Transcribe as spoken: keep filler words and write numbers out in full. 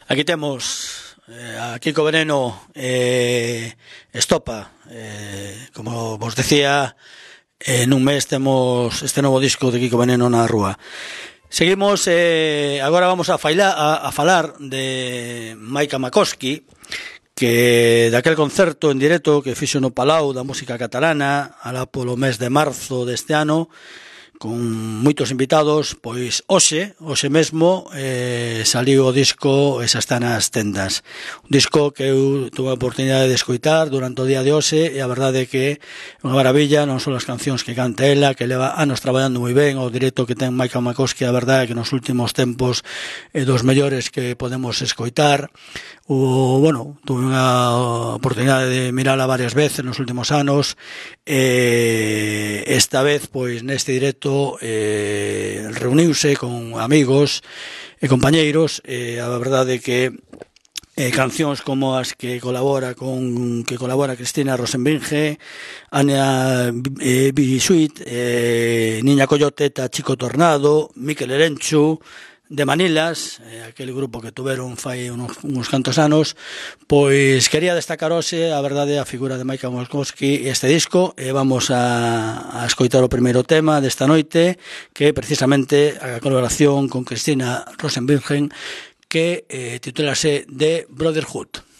Aquí temos eh, a Kiko Veneno eh, Estopa. Eh, como vos decía, eh, nun mes temos este novo disco de Kiko Veneno na rúa. Seguimos, eh, agora vamos a, faila, a, a falar de Maika Makoski, que daquel concerto en directo que fixo no Palau da Música Catalana alá polo mes de marzo deste ano, con moitos invitados, pois hoxe, hoxe mesmo eh, saliu o disco Esa está nas tendas, un disco que eu tuve a oportunidade de escoitar durante o día de hoxe, e a verdade é que é unha maravilla, non son as cancións que canta ela, que leva anos traballando moi ben, o directo que ten Maika Makoski, a verdade é que nos últimos tempos é dos mellores que podemos escoitar. O, bueno, tuve unha oportunidade de mirala varias veces nos últimos anos, e esta vez, pois, neste directo eh, reuniuse con amigos e compañeiros, e a verdade é que eh, cancións como as que colabora con que colabora Cristina Rosenbinge, Ania eh, Bisuit, eh, Niña Coyoteta, Chico Tornado, Miquel Erenchu, de Manilas, eh, aquel grupo que tuveron fai unos, uns cantos anos, pois quería destacar hoxe a verdade a figura de Maika Makoski e este disco, e vamos a, a escoitar o primeiro tema desta noite, que é precisamente a colaboración con Cristina Rosenbinge, que eh, titúlase The Brotherhood.